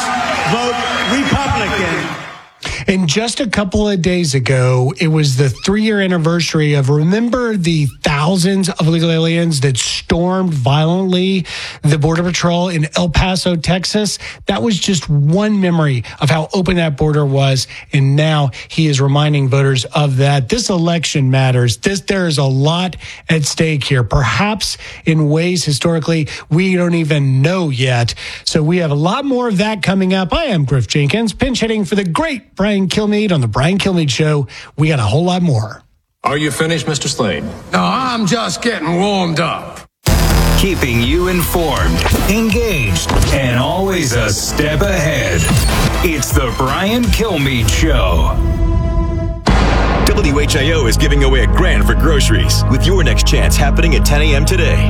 vote Republican. And just a couple of days ago, it was the three-year anniversary of, remember the thousands of illegal aliens that stormed violently the Border Patrol in El Paso, Texas? That was just one memory of how open that border was. And now he is reminding voters of that. This election matters. This, there is a lot at stake here, perhaps in ways historically we don't even know yet. So we have a lot more of that coming up. I am Griff Jenkins, pinch hitting for the great Brian Kilmeade on the Brian Kilmeade Show. We got a whole lot more. Are you finished, Mister Slade? No, I'm just getting warmed up. Keeping you informed, engaged, and always a step ahead. It's the Brian Kilmeade Show. W H I O is giving away a grand for groceries with your next chance happening at ten a.m. today.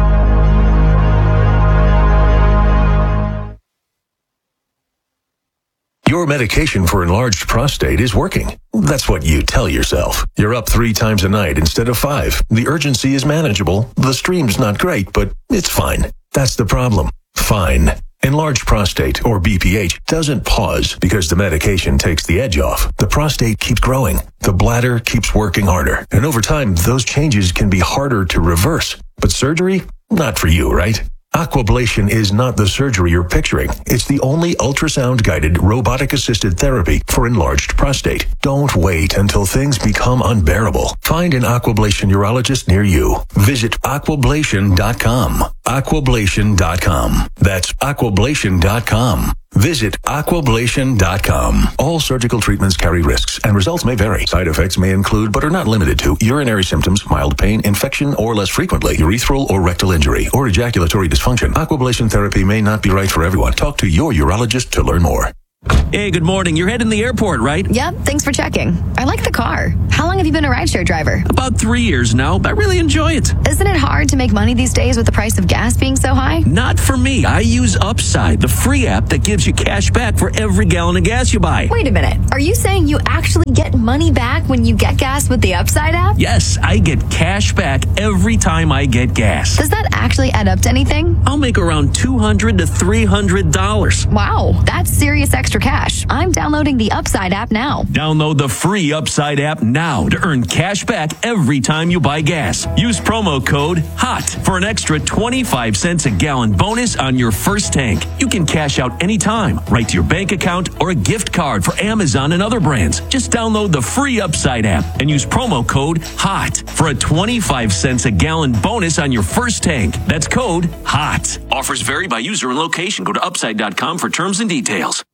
Your medication for enlarged prostate is working. That's what you tell yourself. You're up three times a night instead of five. The urgency is manageable. The stream's not great, but it's fine. That's the problem. Fine. Enlarged prostate, or B P H, doesn't pause because the medication takes the edge off. The prostate keeps growing. The bladder keeps working harder. And over time, those changes can be harder to reverse. But surgery? Not for you, right? Aquablation is not the surgery you're picturing. It's the only ultrasound-guided, robotic-assisted therapy for enlarged prostate. Don't wait until things become unbearable. Find an Aquablation urologist near you. Visit aquablation dot com. aquablation dot com. That's aquablation dot com. Visit aquablation dot com. All surgical treatments carry risks, and results may vary. Side effects may include, but are not limited to, urinary symptoms, mild pain, infection, or less frequently, urethral or rectal injury, or ejaculatory dysfunction. Aquablation therapy may not be right for everyone. Talk to your urologist to learn more. Hey, good morning. You're heading to the airport, right? Yep, thanks for checking. I like the car. How long have you been a rideshare driver? About three years now, but I really enjoy it. Isn't it hard to make money these days with the price of gas being so high? Not for me. I use Upside, the free app that gives you cash back for every gallon of gas you buy. Wait a minute. Are you saying you actually get money back when you get gas with the Upside app? Yes, I get cash back every time I get gas. Does that actually add up to anything? I'll make around two hundred to three hundred dollars. Wow, that's serious extra cash. I'm downloading the Upside app now. Download the free Upside app now to earn cash back every time you buy gas. Use promo code HOT for an extra twenty-five cents a gallon bonus on your first tank. You can cash out anytime, right to your bank account or a gift card for Amazon and other brands. Just download the free Upside app and use promo code HOT for a twenty-five cents a gallon bonus on your first tank. That's code HOT. Offers vary by user and location. Go to upside dot com for terms and details.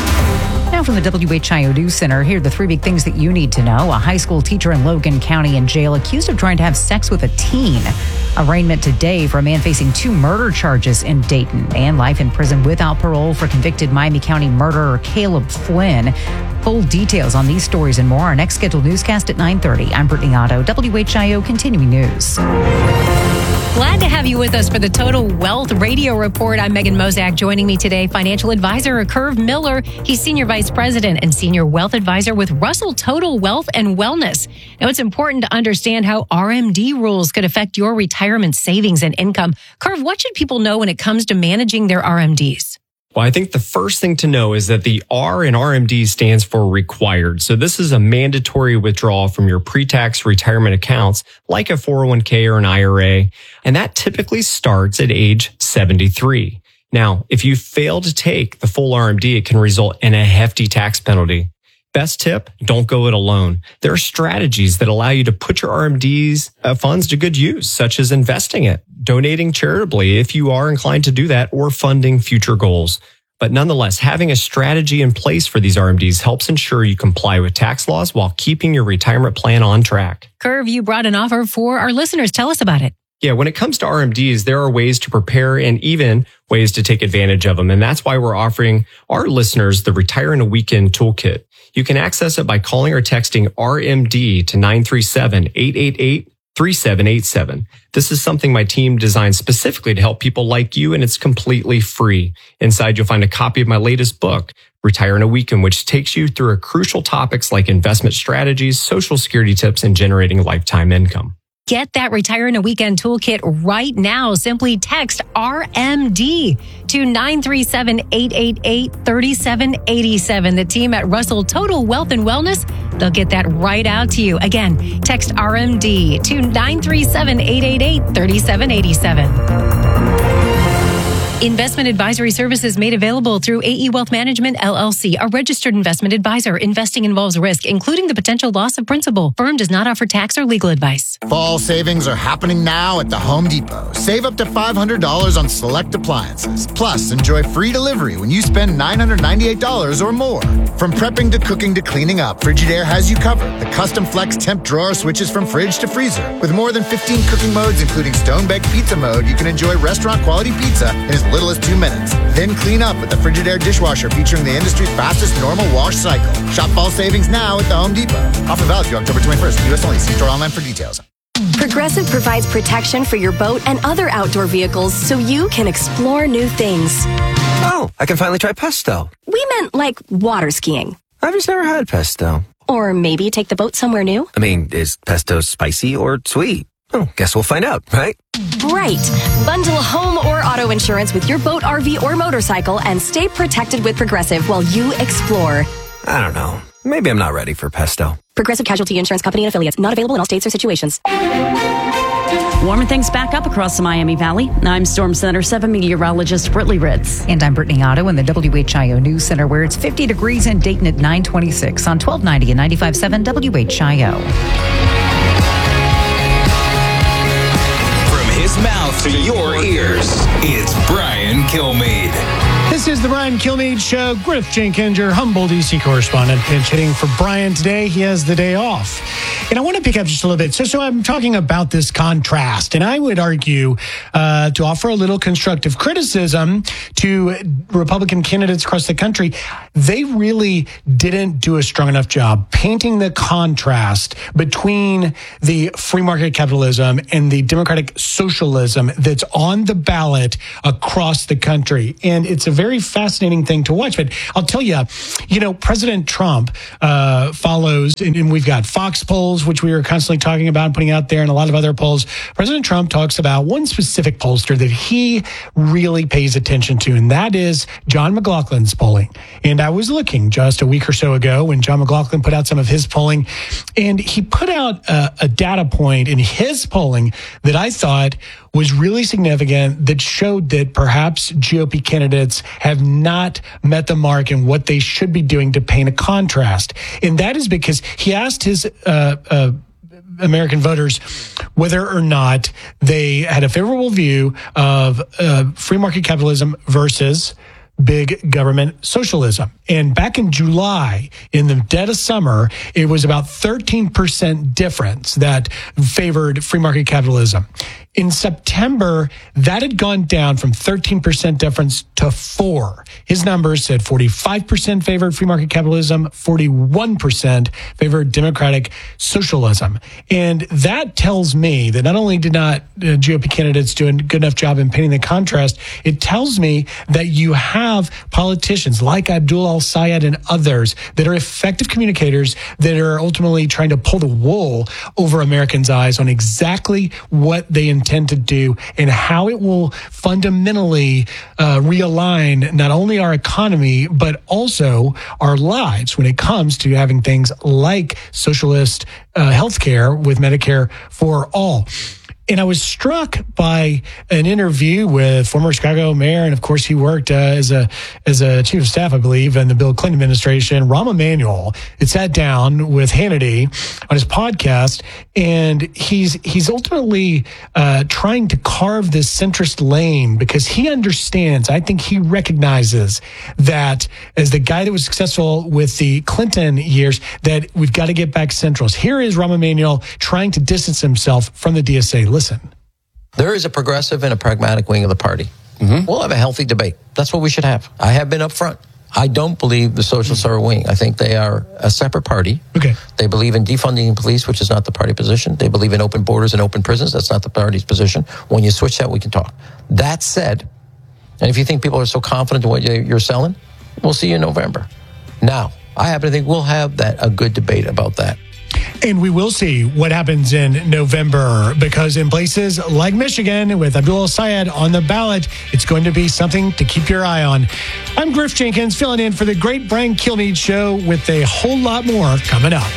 Now from the W H I O News Center, here are the three big things that you need to know. A high school teacher in Logan County in jail accused of trying to have sex with a teen. Arraignment today for a man facing two murder charges in Dayton and life in prison without parole for convicted Miami County murderer Caleb Flynn. Full details on these stories and more. Our next scheduled newscast at nine thirty. I'm Brittany Otto, W H I O Continuing News. Glad to have you with us for the Total Wealth Radio Report. I'm Megan Mozak. Joining me today, financial advisor Curve Miller. He's Senior Vice President and Senior Wealth Advisor with Russell Total Wealth and Wellness. Now, it's important to understand how R M D rules could affect your retirement savings and income. Curve, what should people know when it comes to managing their R M Ds? Well, I think the first thing to know is that the R in R M D stands for required. So this is a mandatory withdrawal from your pre-tax retirement accounts like a four oh one k or an I R A. And that typically starts at age seventy-three. Now, if you fail to take the full R M D, it can result in a hefty tax penalty. Best tip, don't go it alone. There are strategies that allow you to put your R M Ds uh, funds to good use, such as investing it, donating charitably if you are inclined to do that, or funding future goals. But nonetheless, having a strategy in place for these R M Ds helps ensure you comply with tax laws while keeping your retirement plan on track. Curve, you brought an offer for our listeners. Tell us about it. Yeah, when it comes to R M Ds, there are ways to prepare and even ways to take advantage of them. And that's why we're offering our listeners the Retire in a Weekend Toolkit. You can access it by calling or texting R M D to nine three seven, eight eight eight, three seven eight seven. This is something my team designed specifically to help people like you, and it's completely free. Inside, you'll find a copy of my latest book, Retire in a Weekend, which takes you through crucial topics like investment strategies, social security tips, and generating lifetime income. Get that Retire in a Weekend Toolkit right now. Simply text R M D to nine three seven, eight eight eight, three seven eight seven. The team at Russell Total Wealth and Wellness, they'll get that right out to you. Again, text R M D to nine three seven, eight eight eight, three seven eight seven. Investment advisory services made available through A E Wealth Management, L L C, a registered investment advisor. Investing involves risk, including the potential loss of principal. Firm does not offer tax or legal advice. Fall savings are happening now at the Home Depot. Save up to five hundred dollars on select appliances. Plus, enjoy free delivery when you spend nine hundred ninety-eight dollars or more. From prepping to cooking to cleaning up, Frigidaire has you covered. The custom flex temp drawer switches from fridge to freezer. With more than fifteen cooking modes, including stone-baked pizza mode, you can enjoy restaurant-quality pizza in as little as two minutes. Then clean up with the Frigidaire dishwasher featuring the industry's fastest normal wash cycle. Shop fall savings now at the Home Depot. Offer valid through October twenty-first. U S only. See store online for details. Progressive provides protection for your boat and other outdoor vehicles so you can explore new things. Oh, I can finally try pesto. We meant like water skiing. I've just never had pesto. Or maybe take the boat somewhere new. I mean, is pesto spicy or sweet? Oh, guess we'll find out, right? Right. Bundle home or auto insurance with your boat, R V, or motorcycle and stay protected with Progressive while you explore. I don't know. Maybe I'm not ready for pesto. Progressive Casualty Insurance Company and Affiliates. Not available in all states or situations. Warming things back up across the Miami Valley. I'm Storm Center seven meteorologist Brittany Ritz. And I'm Brittany Otto in the W H I O News Center, where it's fifty degrees in Dayton at nine twenty-six on twelve ninety and ninety-five point seven W H I O. From his mouth to your ears, it's Brian Kilmeade. This is the Brian Kilmeade Show. Griff Jenkins, your humble D C correspondent, pinch hitting for Brian today. He has the day off. And I want to pick up just a little bit. So, so I'm talking about this contrast. And I would argue uh, to offer a little constructive criticism to Republican candidates across the country. They really didn't do a strong enough job painting the contrast between the free market capitalism and the democratic socialism that's on the ballot across the country. And it's a very fascinating thing to watch. But I'll tell you, you know, President Trump uh, follows, and, and we've got Fox polls, which we are constantly talking about and putting out there, and a lot of other polls. President Trump talks about one specific pollster that he really pays attention to, and that is John McLaughlin's polling. And I was looking just a week or so ago when John McLaughlin put out some of his polling, and he put out a, a data point in his polling that I thought was really significant, that showed that perhaps G O P candidates have not met the mark in what they should be doing to paint a contrast. And that is because he asked his uh, uh, American voters whether or not they had a favorable view of uh, free market capitalism versus big government socialism. And back in July, in the dead of summer, it was about thirteen percent difference that favored free market capitalism. In September, that had gone down from thirteen percent difference to four. His numbers said forty-five percent favored free market capitalism, forty-one percent favored democratic socialism. And that tells me that not only did not uh, G O P candidates do a good enough job in painting the contrast, it tells me that you have politicians like Abdul al-Sayed and others that are effective communicators that are ultimately trying to pull the wool over Americans' eyes on exactly what they intend to do and how it will fundamentally uh, realign not only our economy, but also our lives when it comes to having things like socialist uh, healthcare with Medicare for all. And I was struck by an interview with former Chicago mayor, and of course he worked uh, as a as a chief of staff, I believe, in the Bill Clinton administration, Rahm Emanuel. It sat down with Hannity on his podcast, and he's he's ultimately uh, trying to carve this centrist lane because he understands, I think he recognizes that as the guy that was successful with the Clinton years, that we've got to get back centrals. Here is Rahm Emanuel trying to distance himself from the D S A. Listen. There is a progressive and a pragmatic wing of the party. Mm-hmm. We'll have a healthy debate. That's what we should have. I have been up front. I don't believe the socialists are a wing. I think they are a separate party. Okay. They believe in defunding police, which is not the party position. They believe in open borders and open prisons. That's not the party's position. When you switch that, we can talk. That said, and if you think people are so confident in what you're selling, we'll see you in November. Now, I happen to think we'll have that a good debate about that. And we will see what happens in November, because in places like Michigan, with Abdul al-Sayed on the ballot, it's going to be something to keep your eye on. I'm Griff Jenkins, filling in for the great Brian Kilmeade Show, with a whole lot more coming up.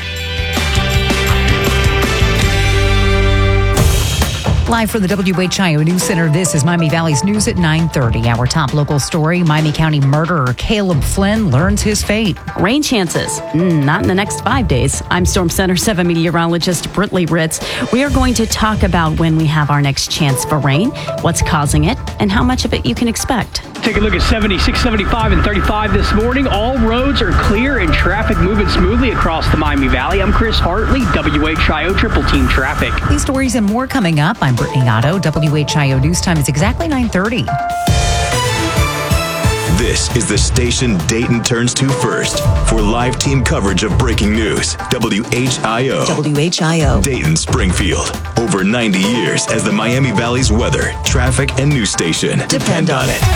Live from the W H I O News Center, this is Miami Valley's News at nine thirty. Our top local story, Miami County murderer Caleb Flynn learns his fate. Rain chances, mm, not in the next five days. I'm Storm Center seven meteorologist Brittany Ritz. We are going to talk about when we have our next chance for rain, what's causing it, and how much of it you can expect. Take a look at seventy-six, seventy-five, and thirty-five this morning. All roads are clear and traffic moving smoothly across the Miami Valley. I'm Chris Hartley, W H I O Triple Team Traffic. These stories and more coming up. I'm Brittany Otto. W H I O News Time is exactly nine thirty. This is the station Dayton turns to first for live team coverage of breaking news. W H I O. W H I O. Dayton, Springfield. Over ninety years as the Miami Valley's weather, traffic, and news station. Depend on it.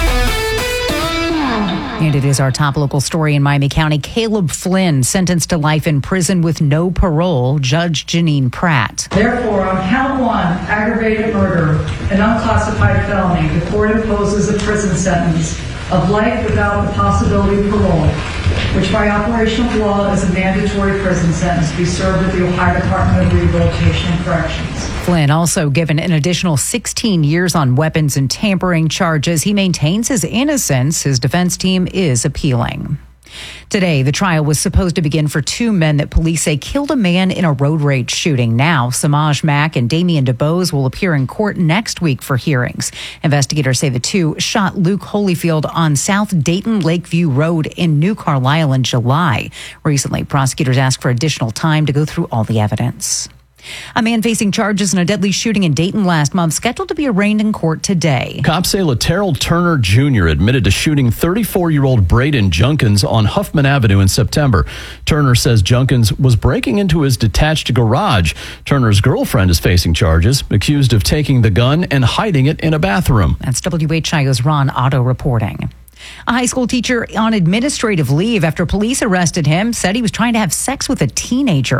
And it is our top local story in Miami County. Caleb Flynn sentenced to life in prison with no parole. Judge Janine Pratt. Therefore, on count one, aggravated murder, an unclassified felony, the court imposes a prison sentence of life without the possibility of parole, which by operation of law is a mandatory prison sentence to be served at the Ohio Department of Rehabilitation and Corrections. Flynn also given an additional sixteen years on weapons and tampering charges. He maintains his innocence. His defense team is appealing. Today, the trial was supposed to begin for two men that police say killed a man in a road rage shooting. Now, Samaj Mack and Damian DeBose will appear in court next week for hearings. Investigators say the two shot Luke Holyfield on South Dayton Lakeview Road in New Carlisle in July. Recently, prosecutors asked for additional time to go through all the evidence. A man facing charges in a deadly shooting in Dayton last month scheduled to be arraigned in court today. Cops say Laterrell Turner Junior admitted to shooting thirty-four-year-old Braden Junkins on Huffman Avenue in September. Turner says Junkins was breaking into his detached garage. Turner's girlfriend is facing charges, accused of taking the gun and hiding it in a bathroom. That's W H I O's Ron Otto reporting. A high school teacher on administrative leave after police arrested him said he was trying to have sex with a teenager.